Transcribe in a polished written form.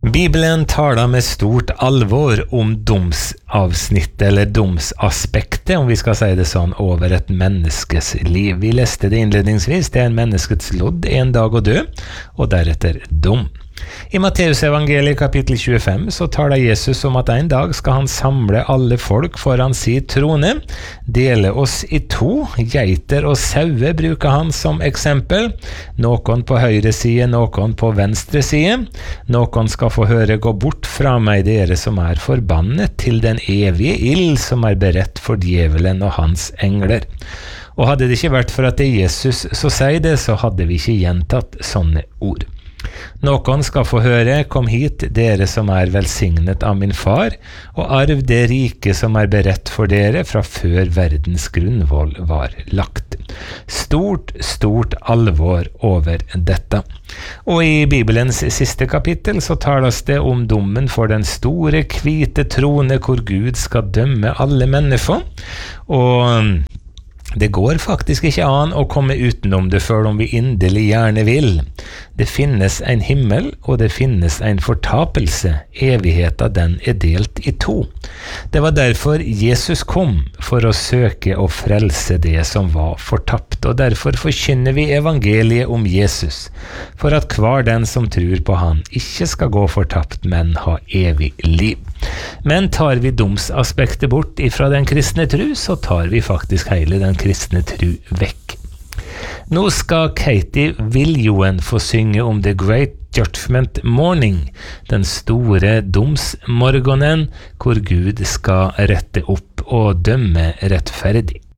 Bibelen taler med stort alvor om domsavsnittet eller domsaspektet, om vi skal si det sånn, over et menneskes liv. Vi leste det innledningsvis, det menneskets lodd, en dag å dø, og deretter dom. I Matteus evangeliet kapittel 25 så taler Jesus om at en dag skal han samle alle folk foran sin trone, dele oss i to, geiter og sauer bruker han som eksempel, noen på høyre side, noen på venstre side, noen skal få høre gå bort fra meg dere som er forbannet til den evige ild som er beredt for djevelen og hans engler. Og hadde det ikke vært for at det er Jesus så sier det, så hadde vi ikke gjentatt sånne ord. Noen skal få høre, kom hit, dere som er velsignet av min far, og arv det rike som er beredt for dere fra før verdens grunnvoll var lagt. Stort alvor over dette. Og i Bibelens siste kapittel så tales det om dommen for den store, hvite trone hvor Gud skal dømme alle mennesker, og det går faktisk ikke an å komme utenom det før om vi inderlig gjerne vil. Det finnes en himmel, og det finnes en fortapelse. Evigheten den er delt i to. Det var derfor Jesus kom, for å søke og frelse det som var fortapt, og derfor forkynner vi evangeliet om Jesus, for at hver den som tror på han ikke skal gå fortapt, men ha evig liv. Men tar vi domsaspektet bort ifra den kristne tro, så tar vi faktisk hele den kristne tro vekk. Nå skal Katie Viljoen få synge om The Great Judgment Morning, den store domsmorgenen, hvor Gud skal rette opp og dømme rettferdig.